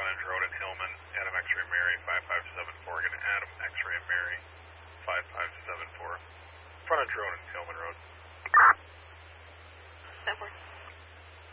frontage road in Hillman, Adam X-ray Mary 5574, going to Adam X-ray Mary 5574. Frontage road in Hillman Road. That works.